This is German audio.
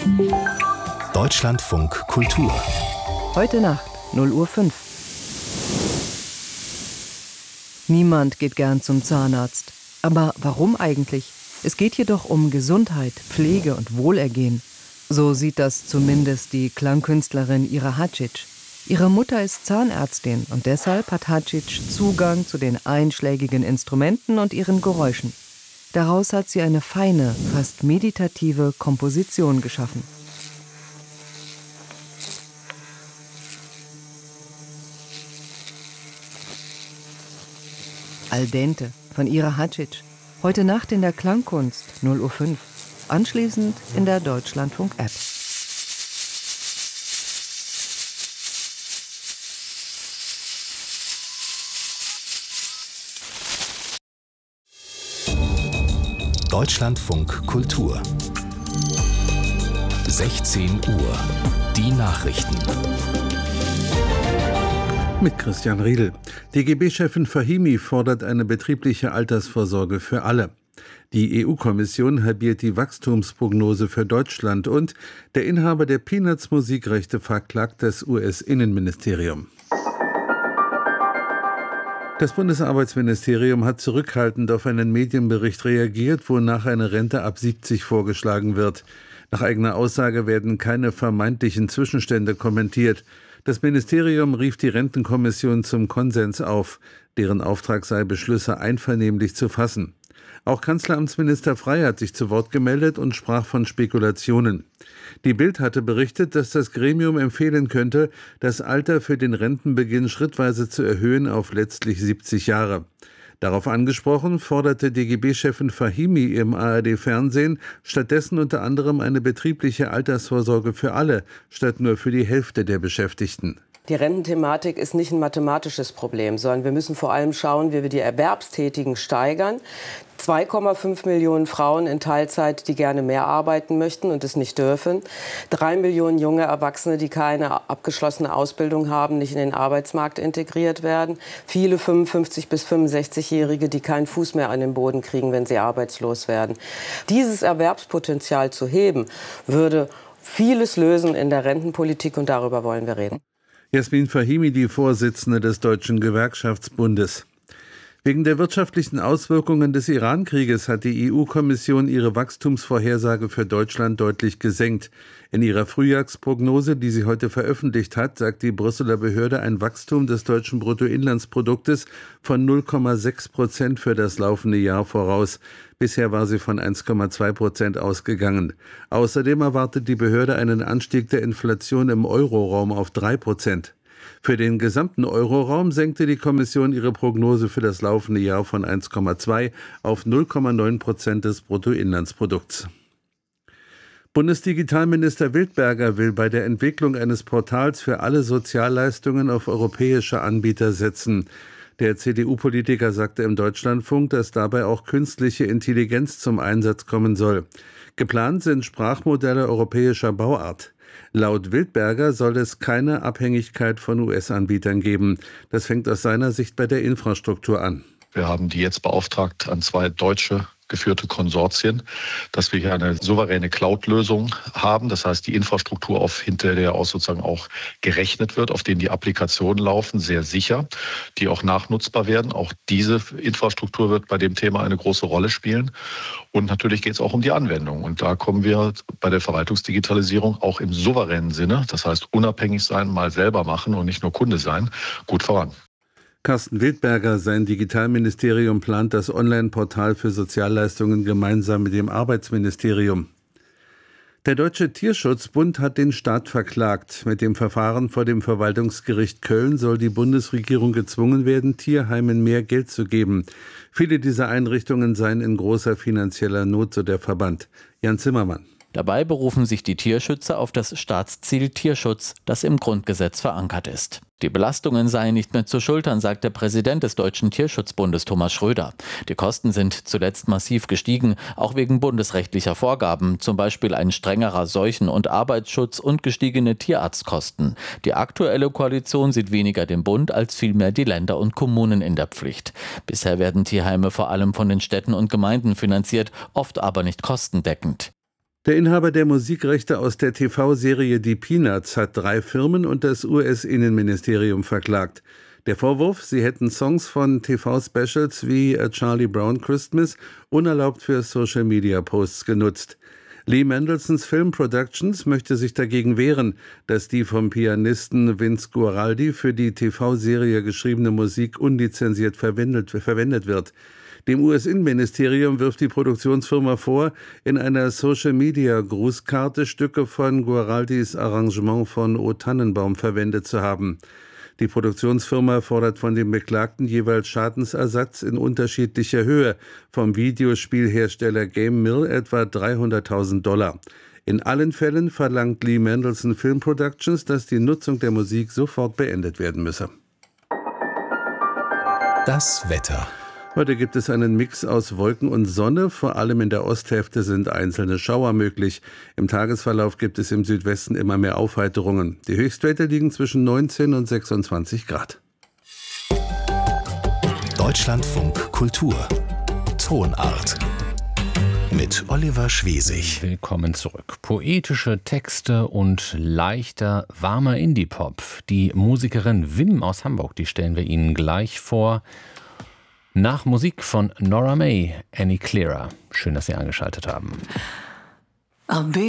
Deutschlandfunk Kultur. Heute Nacht, 0:05 Uhr. Niemand geht gern zum Zahnarzt. Aber warum eigentlich? Es geht hier doch um Gesundheit, Pflege und Wohlergehen. So sieht das zumindest die Klangkünstlerin Ira Hacic. Ihre Mutter ist Zahnärztin und deshalb hat Hacic Zugang zu den einschlägigen Instrumenten und ihren Geräuschen. Daraus hat sie eine feine, fast meditative Komposition geschaffen. Al dente von Ira Hacic. Heute Nacht in der Klangkunst, 0:05 Uhr. Anschließend in der Deutschlandfunk-App. Deutschlandfunk Kultur. 16 Uhr. Die Nachrichten. Mit Christian Riedel. DGB-Chefin Fahimi fordert eine betriebliche Altersvorsorge für alle. Die EU-Kommission halbiert die Wachstumsprognose für Deutschland und der Inhaber der Peanuts-Musikrechte verklagt das US-Innenministerium. Das Bundesarbeitsministerium hat zurückhaltend auf einen Medienbericht reagiert, wonach eine Rente ab 70 vorgeschlagen wird. Nach eigener Aussage werden keine vermeintlichen Zwischenstände kommentiert. Das Ministerium rief die Rentenkommission zum Konsens auf. Deren Auftrag sei, Beschlüsse einvernehmlich zu fassen. Auch Kanzleramtsminister Frey hat sich zu Wort gemeldet und sprach von Spekulationen. Die Bild hatte berichtet, dass das Gremium empfehlen könnte, das Alter für den Rentenbeginn schrittweise zu erhöhen auf letztlich 70 Jahre. Darauf angesprochen, forderte DGB-Chefin Fahimi im ARD-Fernsehen stattdessen unter anderem eine betriebliche Altersvorsorge für alle, statt nur für die Hälfte der Beschäftigten. Die Rententhematik ist nicht ein mathematisches Problem, sondern wir müssen vor allem schauen, wie wir die Erwerbstätigen steigern. 2,5 Millionen Frauen in Teilzeit, die gerne mehr arbeiten möchten und es nicht dürfen. 3 Millionen junge Erwachsene, die keine abgeschlossene Ausbildung haben, nicht in den Arbeitsmarkt integriert werden. Viele 55- bis 65-Jährige, die keinen Fuß mehr an den Boden kriegen, wenn sie arbeitslos werden. Dieses Erwerbspotenzial zu heben, würde vieles lösen in der Rentenpolitik und darüber wollen wir reden. Jasmin Fahimi, die Vorsitzende des Deutschen Gewerkschaftsbundes. Wegen der wirtschaftlichen Auswirkungen des Iran-Krieges hat die EU-Kommission ihre Wachstumsvorhersage für Deutschland deutlich gesenkt. In ihrer Frühjahrsprognose, die sie heute veröffentlicht hat, sagt die Brüsseler Behörde ein Wachstum des deutschen Bruttoinlandsproduktes von 0,6% für das laufende Jahr voraus. Bisher war sie von 1,2% ausgegangen. Außerdem erwartet die Behörde einen Anstieg der Inflation im Euroraum auf 3%. Für den gesamten Euroraum senkte die Kommission ihre Prognose für das laufende Jahr von 1,2 auf 0,9% des Bruttoinlandsprodukts. Bundesdigitalminister Wildberger will bei der Entwicklung eines Portals für alle Sozialleistungen auf europäische Anbieter setzen. Der CDU-Politiker sagte im Deutschlandfunk, dass dabei auch künstliche Intelligenz zum Einsatz kommen soll. Geplant sind Sprachmodelle europäischer Bauart. Laut Wildberger soll es keine Abhängigkeit von US-Anbietern geben. Das fängt aus seiner Sicht bei der Infrastruktur an. Wir haben die jetzt beauftragt an 2 deutsche geführte Konsortien, dass wir hier eine souveräne Cloud-Lösung haben. Das heißt, die Infrastruktur hinter der aus sozusagen auch gerechnet wird, auf denen die Applikationen laufen, sehr sicher, die auch nachnutzbar werden. Auch diese Infrastruktur wird bei dem Thema eine große Rolle spielen. Und natürlich geht es auch um die Anwendung. Und da kommen wir bei der Verwaltungsdigitalisierung auch im souveränen Sinne, das heißt unabhängig sein, mal selber machen und nicht nur Kunde sein, gut voran. Carsten Wildberger, sein Digitalministerium plant das Online-Portal für Sozialleistungen gemeinsam mit dem Arbeitsministerium. Der Deutsche Tierschutzbund hat den Staat verklagt. Mit dem Verfahren vor dem Verwaltungsgericht Köln soll die Bundesregierung gezwungen werden, Tierheimen mehr Geld zu geben. Viele dieser Einrichtungen seien in großer finanzieller Not, so der Verband. Jan Zimmermann. Dabei berufen sich die Tierschützer auf das Staatsziel Tierschutz, das im Grundgesetz verankert ist. Die Belastungen seien nicht mehr zu schultern, sagt der Präsident des Deutschen Tierschutzbundes Thomas Schröder. Die Kosten sind zuletzt massiv gestiegen, auch wegen bundesrechtlicher Vorgaben, zum Beispiel ein strengerer Seuchen- und Arbeitsschutz und gestiegene Tierarztkosten. Die aktuelle Koalition sieht weniger den Bund als vielmehr die Länder und Kommunen in der Pflicht. Bisher werden Tierheime vor allem von den Städten und Gemeinden finanziert, oft aber nicht kostendeckend. Der Inhaber der Musikrechte aus der TV-Serie Die Peanuts hat 3 Firmen und das US-Innenministerium verklagt. Der Vorwurf, sie hätten Songs von TV-Specials wie A Charlie Brown Christmas unerlaubt für Social-Media-Posts genutzt. Lee Mendelssohns Film Productions möchte sich dagegen wehren, dass die vom Pianisten Vince Guaraldi für die TV-Serie geschriebene Musik unlizenziert verwendet wird. Dem US-Innenministerium wirft die Produktionsfirma vor, in einer Social-Media-Grußkarte Stücke von Guaraldis Arrangement von O Tannenbaum verwendet zu haben. Die Produktionsfirma fordert von den Beklagten jeweils Schadensersatz in unterschiedlicher Höhe, vom Videospielhersteller Game Mill etwa $300.000. In allen Fällen verlangt Lee Mendelssohn Film Productions, dass die Nutzung der Musik sofort beendet werden müsse. Das Wetter. Heute gibt es einen Mix aus Wolken und Sonne. Vor allem in der Osthälfte sind einzelne Schauer möglich. Im Tagesverlauf gibt es im Südwesten immer mehr Aufheiterungen. Die Höchstwerte liegen zwischen 19 und 26 Grad. Deutschlandfunk Kultur. Tonart. Mit Oliver Schwesig. Willkommen zurück. Poetische Texte und leichter, warmer Indie-Pop. Die Musikerin Wim aus Hamburg, die stellen wir Ihnen gleich vor. Nach Musik von Nora May, Any Clearer. Schön, dass Sie eingeschaltet haben.